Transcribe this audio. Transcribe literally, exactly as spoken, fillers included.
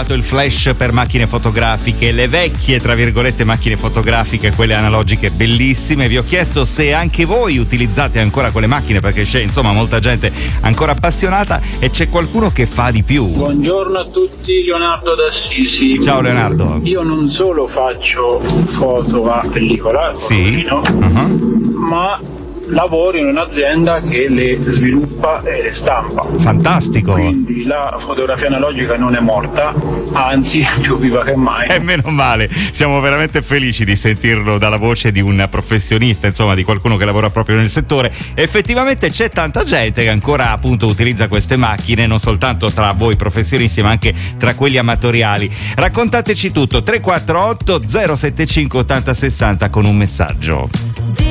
utilizzato il flash per macchine fotografiche, le vecchie tra virgolette macchine fotografiche, quelle analogiche bellissime. Vi ho chiesto se anche voi utilizzate ancora quelle macchine, perché c'è insomma molta gente ancora appassionata e c'è qualcuno che fa di più. Buongiorno a tutti, Leonardo d'Assisi. Ciao Leonardo. Io non solo faccio foto a pellicola, sì. uh-huh. ma lavoro in un'azienda che le sviluppa e le stampa. Fantastico. Quindi la fotografia analogica non è morta, anzi più viva che mai. E meno male, siamo veramente felici di sentirlo dalla voce di un professionista, insomma di qualcuno che lavora proprio nel settore. Effettivamente c'è tanta gente che ancora appunto utilizza queste macchine, non soltanto tra voi professionisti ma anche tra quelli amatoriali. Raccontateci tutto, tre quattro otto zero sette cinque ottanta sessanta con un messaggio.